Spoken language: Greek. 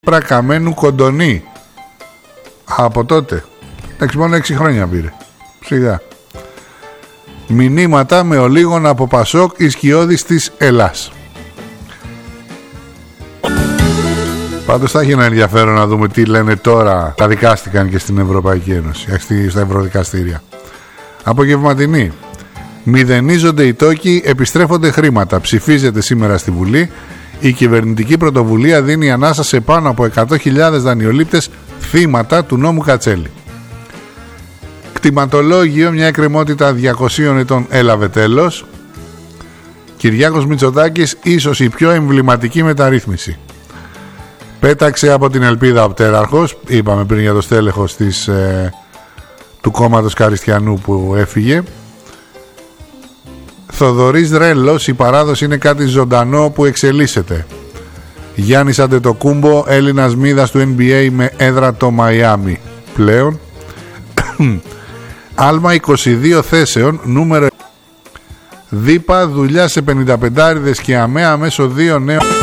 Καμένου Κοντονή. Από τότε. Εντάξει, μόνο 6 χρόνια πήρε. Σιγά. Μηνύματα με ολίγων από Πασόκ Ισκιώδης της Ελλάς. Πάντως θα έχει ένα ενδιαφέρον να δούμε τι λένε τώρα. Τα δικάστηκαν και στην Ευρωπαϊκή Ένωση, στα ευρωδικαστήρια. Απογευματινή. Μηδενίζονται οι τόκοι, επιστρέφονται χρήματα. Ψηφίζεται σήμερα στη Βουλή. Η κυβερνητική πρωτοβουλία δίνει ανάσα σε πάνω από 100.000 δανειολήπτες θύματα του νόμου Κατσέλη. Κτηματολόγιο, μια εκκρεμότητα 200 ετών έλαβε τέλος. Κυριάκος Μητσοτάκης, ίσως η πιο εμβληματική μεταρρύθμιση. Πέταξε από την ελπίδα ο πτέραρχος, είπαμε πριν για το στέλεχος του κόμματος Καριστιανού που έφυγε. Θοδωρής Ρέλος, η παράδοση είναι κάτι ζωντανό που εξελίσσεται. Γιάννης Αντετοκούμπο, Έλληνας μίδας του NBA με έδρα το Μαϊάμι πλέον. Άλμα 22 θέσεων, νούμερο. Δίπα, δουλειά σε 55άριδες και αμαία μέσω 2 νέων.